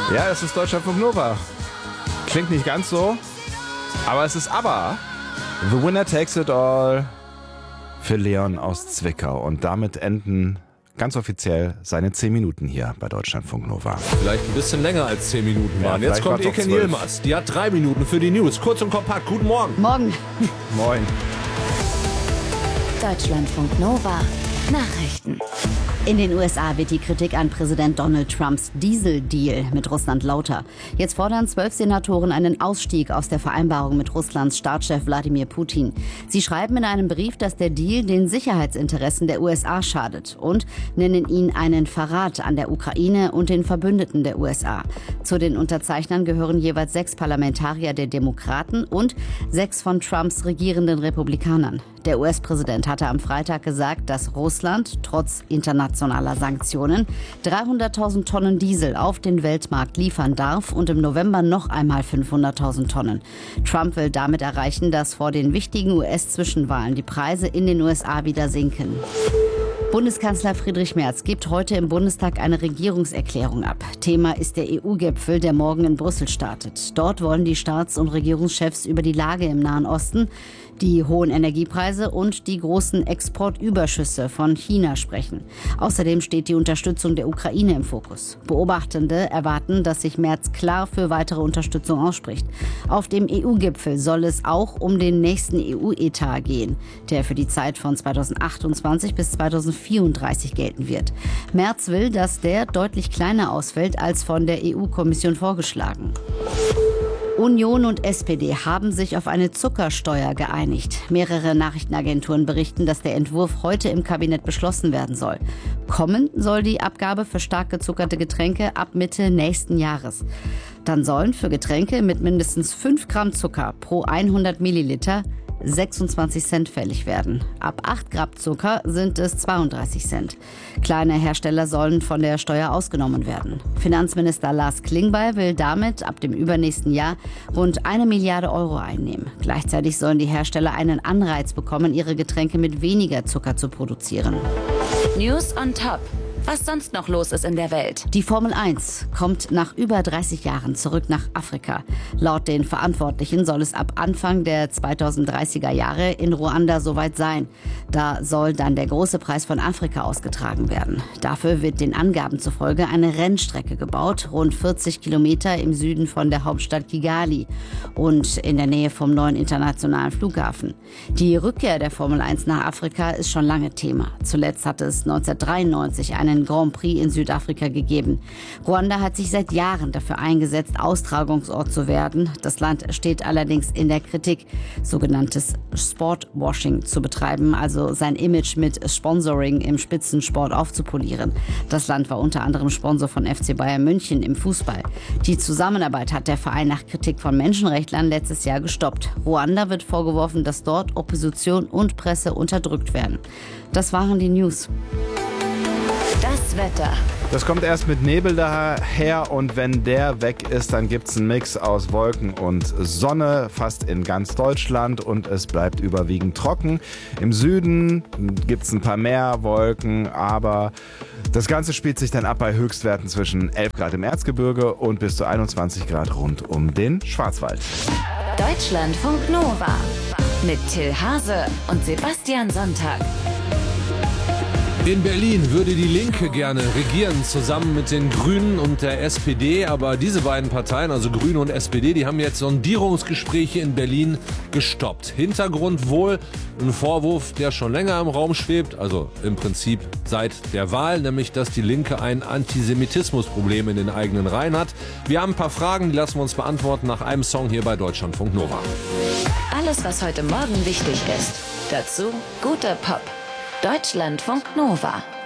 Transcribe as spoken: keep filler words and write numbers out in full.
Ja, es ist Deutschlandfunk Nova. Klingt nicht ganz so, aber es ist ABBA. The Winner Takes It All für Leon aus Zwickau. Und damit enden ganz offiziell seine zehn Minuten hier bei Deutschlandfunk Nova. Vielleicht ein bisschen länger als zehn Minuten waren. Ja, Jetzt kommt Eke Nielmers. Die hat drei Minuten für die News. Kurz und kompakt. Guten Morgen. Morgen. Moin. Deutschlandfunk Nova. Nachrichten. In den U S A wird die Kritik an Präsident Donald Trumps Diesel-Deal mit Russland lauter. Jetzt fordern zwölf Senatoren einen Ausstieg aus der Vereinbarung mit Russlands Staatschef Wladimir Putin. Sie schreiben in einem Brief, dass der Deal den Sicherheitsinteressen der U S A schadet und nennen ihn einen Verrat an der Ukraine und den Verbündeten der U S A. Zu den Unterzeichnern gehören jeweils sechs Parlamentarier der Demokraten und sechs von Trumps regierenden Republikanern. Der U S-Präsident hatte am Freitag gesagt, dass Russland trotz internationaler Sanktionen dreihunderttausend Tonnen Diesel auf den Weltmarkt liefern darf und im November noch einmal fünfhunderttausend Tonnen. Trump will damit erreichen, dass vor den wichtigen U S-Zwischenwahlen die Preise in den U S A wieder sinken. Bundeskanzler Friedrich Merz gibt heute im Bundestag eine Regierungserklärung ab. Thema ist der E U-Gipfel, der morgen in Brüssel startet. Dort wollen die Staats- und Regierungschefs über die Lage im Nahen Osten, die hohen Energiepreise und die großen Exportüberschüsse von China sprechen. Außerdem steht die Unterstützung der Ukraine im Fokus. Beobachtende erwarten, dass sich Merz klar für weitere Unterstützung ausspricht. Auf dem E U-Gipfel soll es auch um den nächsten E U-Etat gehen, der für die Zeit von zweitausendachtundzwanzig bis zweitausendvierunddreißig gelten wird. Merz will, dass der deutlich kleiner ausfällt als von der E U-Kommission vorgeschlagen. Union und S P D haben sich auf eine Zuckersteuer geeinigt. Mehrere Nachrichtenagenturen berichten, dass der Entwurf heute im Kabinett beschlossen werden soll. Kommen soll die Abgabe für stark gezuckerte Getränke ab Mitte nächsten Jahres. Dann sollen für Getränke mit mindestens fünf Gramm Zucker pro hundert Milliliter sechsundzwanzig Cent fällig werden. Ab acht Gramm Zucker sind es zweiunddreißig Cent. Kleine Hersteller sollen von der Steuer ausgenommen werden. Finanzminister Lars Klingbeil will damit ab dem übernächsten Jahr rund eine Milliarde Euro einnehmen. Gleichzeitig sollen die Hersteller einen Anreiz bekommen, ihre Getränke mit weniger Zucker zu produzieren. News on top. Was sonst noch los ist in der Welt. Die Formel eins kommt nach über dreißig Jahren zurück nach Afrika. Laut den Verantwortlichen soll es ab Anfang der zweitausenddreißiger Jahre in Ruanda soweit sein. Da soll dann der große Preis von Afrika ausgetragen werden. Dafür wird den Angaben zufolge eine Rennstrecke gebaut, rund vierzig Kilometer im Süden von der Hauptstadt Kigali und in der Nähe vom neuen internationalen Flughafen. Die Rückkehr der Formel eins nach Afrika ist schon lange Thema. Zuletzt hatte es neunzehnhundertdreiundneunzig einen Grand Prix in Südafrika gegeben. Ruanda hat sich seit Jahren dafür eingesetzt, Austragungsort zu werden. Das Land steht allerdings in der Kritik, sogenanntes Sportwashing zu betreiben, also sein Image mit Sponsoring im Spitzensport aufzupolieren. Das Land war unter anderem Sponsor von F C Bayern München im Fußball. Die Zusammenarbeit hat der Verein nach Kritik von Menschenrechtlern letztes Jahr gestoppt. Ruanda wird vorgeworfen, dass dort Opposition und Presse unterdrückt werden. Das waren die News. Das Wetter. Das kommt erst mit Nebel daher und wenn der weg ist, dann gibt es einen Mix aus Wolken und Sonne fast in ganz Deutschland und es bleibt überwiegend trocken. Im Süden gibt es ein paar mehr Wolken, aber das Ganze spielt sich dann ab bei Höchstwerten zwischen elf Grad im Erzgebirge und bis zu einundzwanzig Grad rund um den Schwarzwald. Deutschlandfunk Nova mit Till Hase und Sebastian Sonntag. In Berlin würde die Linke gerne regieren, zusammen mit den Grünen und der S P D. Aber diese beiden Parteien, also Grüne und S P D, die haben jetzt Sondierungsgespräche in Berlin gestoppt. Hintergrund wohl ein Vorwurf, der schon länger im Raum schwebt, also im Prinzip seit der Wahl, nämlich dass die Linke ein Antisemitismusproblem in den eigenen Reihen hat. Wir haben ein paar Fragen, die lassen wir uns beantworten nach einem Song hier bei Deutschlandfunk Nova. Alles, was heute Morgen wichtig ist. Dazu guter Pop. Deutschlandfunk Nova.